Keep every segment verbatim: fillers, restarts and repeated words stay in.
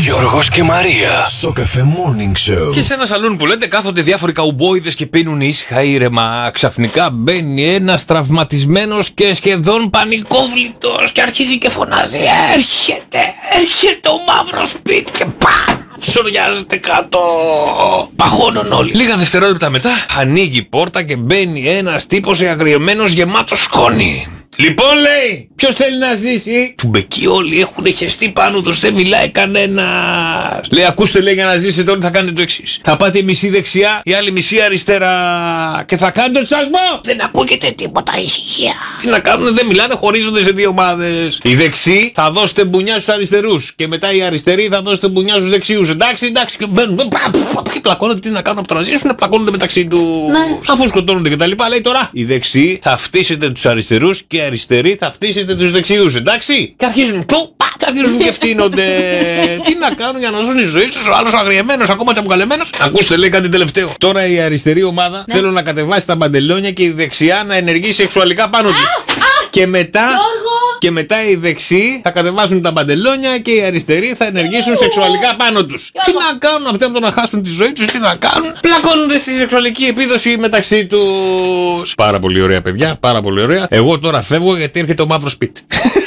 Γιώργος και Μαρία. Σοκαφέ Morning Show. Και σε ένα σαλούν που λέτε κάθονται διάφοροι καουμπόιδες και πίνουν ήσυχα ήρεμα. Ξαφνικά μπαίνει ένας τραυματισμένος και σχεδόν πανικόβλητος και αρχίζει και φωνάζει: Έρχεται, έρχεται ο μαύρος σπίτι και πά! Σοριάζεται κάτω. Παχώνουν όλοι. Λίγα δευτερόλεπτα μετά ανοίγει η πόρτα και μπαίνει ένας τύπος αγριεμένος γεμάτο σκόνη. Λοιπόν, λέει, ποιος θέλει να ζήσει? Του μπεκεί όλοι έχουν χεστεί πάνω τους, δεν μιλάει κανένας. Λέει, ακούστε, λέει, για να ζήσετε όλοι θα κάνετε το εξής. Θα πάτε μισή δεξιά, η άλλη μισή αριστερά. Και θα κάνετε το σασμό. Δεν ακούγεται τίποτα, ησυχία. Τι να κάνουν, δεν μιλάνε, χωρίζονται σε δύο ομάδες. Οι δεξιοί θα δώσετε μπουνιά στους αριστερούς. Και μετά οι αριστεροί θα δώσετε μπουνιά στους δεξιούς. Εντάξει, εντάξει. Και μπαίνουν. Και πλακώνονται, τι να κάνουν από το να ζήσουν, πλακώνονται μεταξύ τους. Ναι. Αφού σκοτώνονται κτλ. Λέει τώρα, οι δεξιοί θα φτύσετε τους αριστερούς και αριστεροί θα φτύσετε τους δεξιούς, εντάξει? Και αρχίζουν του, πα, και αρχίζουν και ευθύνονται. Τι να κάνουν για να ζουν τη ζωή τους, ο άλλος αγριεμένος, ακόμα τσαμπουκαλεμένος. Ακούστε, λέει κάτι τελευταίο. Τώρα η αριστερή ομάδα ναι. θέλουν να κατεβάσει τα μπαντελόνια και η δεξιά να ενεργεί σεξουαλικά πάνω της. Και μετά, και μετά οι δεξιοί θα κατεβάσουν τα μπαντελόνια και οι αριστεροί θα ενεργήσουν σεξουαλικά πάνω τους. Τι να κάνουν αυτοί από το να χάσουν τη ζωή τους, τι να κάνουν? Πλακώνονται στη σεξουαλική επίδοση μεταξύ τους. Πάρα πολύ ωραία, παιδιά, πάρα πολύ ωραία. Εγώ τώρα φεύγω γιατί έρχεται ο μαύρος σπίτι.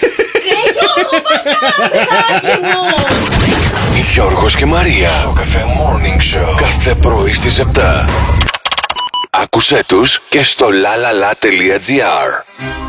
Γιώργος και Μαρία. Σοκαφέ Morning Show. Κάθε πρωί στις επτά. Άκουσέ τους και στο λαλαλα τελεία τζι άρ.